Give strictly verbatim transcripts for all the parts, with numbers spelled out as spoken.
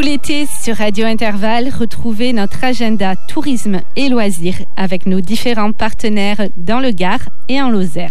l'été, sur Radio Intervalle, retrouvez notre agenda tourisme et loisirs avec nos différents partenaires dans le Gard et en Lozère.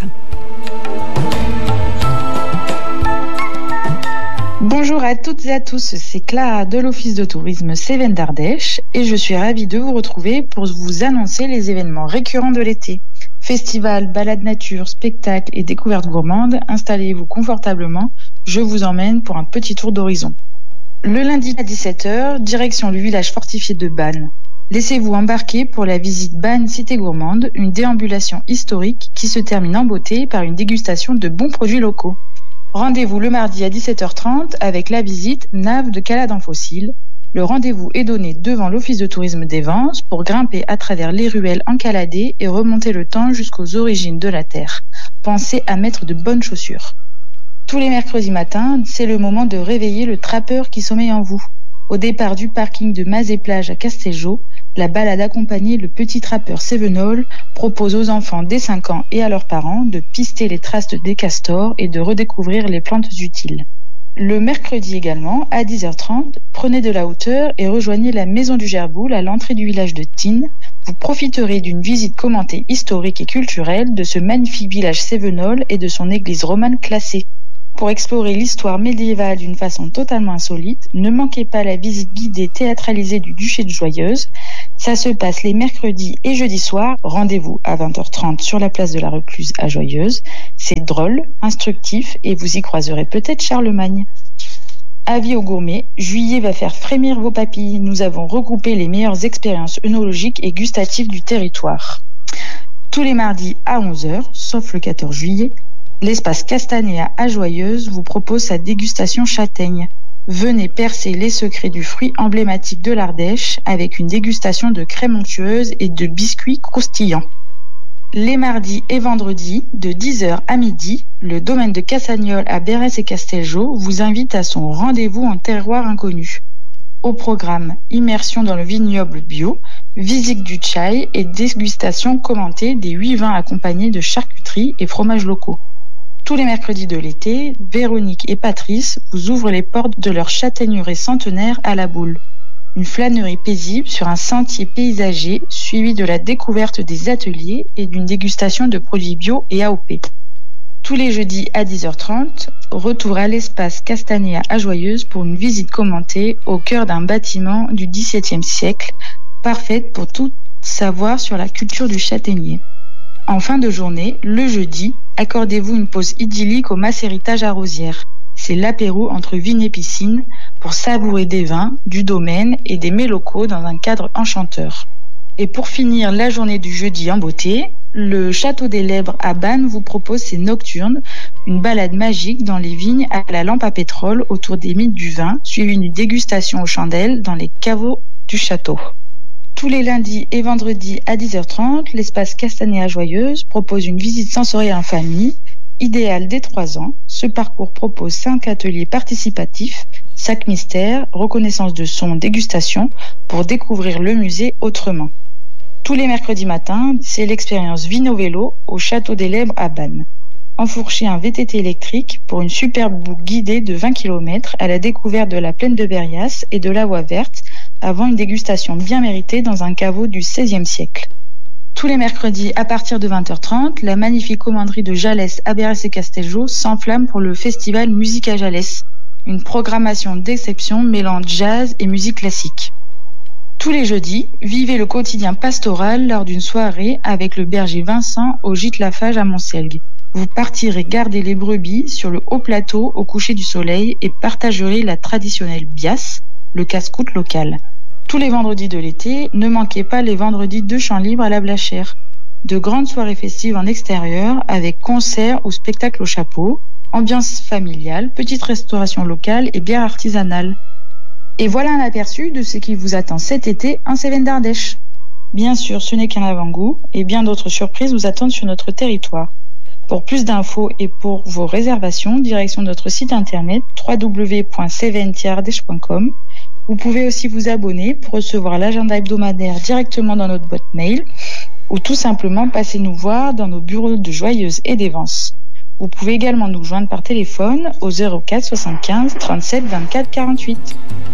Bonjour à toutes et à tous, c'est Clara de l'Office de tourisme Cévennes d'Ardèche et je suis ravie de vous retrouver pour vous annoncer les événements récurrents de l'été. Festival, balades nature, spectacles et découvertes gourmandes, installez-vous confortablement, je vous emmène pour un petit tour d'horizon. Le lundi à dix-sept heures, direction le village fortifié de Bannes. Laissez-vous embarquer pour la visite Bannes Cité Gourmande, une déambulation historique qui se termine en beauté par une dégustation de bons produits locaux. Rendez-vous le mardi à dix-sept heures trente avec la visite Nave de Caladon Fossile. Le rendez-vous est donné devant l'Office de tourisme des Vences pour grimper à travers les ruelles encaladées et remonter le temps jusqu'aux origines de la Terre. Pensez à mettre de bonnes chaussures. Tous les mercredis matins, c'est le moment de réveiller le trappeur qui sommeille en vous. Au départ du parking de Mazet-Plage à Castelgeau, la balade accompagnée Le Petit Trappeur Cévenol propose aux enfants dès cinq ans et à leurs parents de pister les traces des castors et de redécouvrir les plantes utiles. Le mercredi également, à dix heures trente, prenez de la hauteur et rejoignez la Maison du Gerboul à l'entrée du village de Tines. Vous profiterez d'une visite commentée historique et culturelle de ce magnifique village cévenol et de son église romane classée. Pour explorer l'histoire médiévale d'une façon totalement insolite, ne manquez pas la visite guidée théâtralisée du Duché de Joyeuse. Ça se passe les mercredis et jeudis soirs. Rendez-vous à vingt heures trente sur la place de la Recluse à Joyeuse. C'est drôle, instructif et vous y croiserez peut-être Charlemagne. Avis aux gourmets, juillet va faire frémir vos papilles. Nous avons regroupé les meilleures expériences œnologiques et gustatives du territoire. Tous les mardis à onze heures, sauf le quatorze juillet, l'espace Castanéa à Joyeuse vous propose sa dégustation châtaigne. Venez percer les secrets du fruit emblématique de l'Ardèche avec une dégustation de crème onctueuse et de biscuits croustillants. Les mardis et vendredis, de dix heures à midi, le domaine de Cassagnol à Bérès et Castelgeau vous invite à son rendez-vous en terroir inconnu. Au programme, immersion dans le vignoble bio, visite du tchai et dégustation commentée des huit vins accompagnés de charcuterie et fromages locaux. Tous les mercredis de l'été, Véronique et Patrice vous ouvrent les portes de leur châtaigneraie centenaire à la Boule. Une flânerie paisible sur un sentier paysager suivi de la découverte des ateliers et d'une dégustation de produits bio et A O P. Tous les jeudis à dix heures trente, retour à l'espace Castanéa à Joyeuse pour une visite commentée au cœur d'un bâtiment du dix-septième siècle, parfaite pour tout savoir sur la culture du châtaignier. En fin de journée, le jeudi, accordez-vous une pause idyllique au Macéritage à Rosières. C'est l'apéro entre vigne et piscine pour savourer des vins, du domaine et des mets locaux dans un cadre enchanteur. Et pour finir la journée du jeudi en beauté, le Château des Lèbres à Bannes vous propose ses nocturnes, une balade magique dans les vignes à la lampe à pétrole autour des mythes du vin, suivie d'une dégustation aux chandelles dans les caveaux du château. Tous les lundis et vendredis à dix heures trente, l'espace Castanéa Joyeuse propose une visite sensorielle en famille, idéale dès trois ans. Ce parcours propose cinq ateliers participatifs, sac mystère, reconnaissance de son, dégustation, pour découvrir le musée autrement. Tous les mercredis matins, c'est l'expérience Vino-Vélo au Château des Lèbres à Bannes. Enfourchez un V T T électrique pour une superbe boucle guidée de vingt kilomètres à la découverte de la plaine de Berrias et de la Voie Verte, avant une dégustation bien méritée dans un caveau du seizième siècle. Tous les mercredis, à partir de vingt heures trente, la magnifique commanderie de Jalès à Bérès et Castelgeau s'enflamme pour le festival Musique à Jalès, une programmation d'exception mêlant jazz et musique classique. Tous les jeudis, vivez le quotidien pastoral lors d'une soirée avec le berger Vincent au gîte Lafage à Montselgue. Vous partirez garder les brebis sur le haut plateau au coucher du soleil et partagerez la traditionnelle biasse, le casse-croûte local. Tous les vendredis de l'été, ne manquez pas les vendredis de chant libre à la Blachère. De grandes soirées festives en extérieur avec concerts ou spectacles au chapeau, ambiance familiale, petite restauration locale et bière artisanale. Et voilà un aperçu de ce qui vous attend cet été en Cévennes d'Ardèche. Bien sûr, ce n'est qu'un avant-goût et bien d'autres surprises vous attendent sur notre territoire. Pour plus d'infos et pour vos réservations, direction notre site internet w w w point cévennes tiret ardèche point com. Vous pouvez aussi vous abonner pour recevoir l'agenda hebdomadaire directement dans notre boîte mail ou tout simplement passer nous voir dans nos bureaux de Joyeuse et des Vences. Vous pouvez également nous joindre par téléphone au zéro quatre soixante-quinze trente-sept vingt-quatre quarante-huit.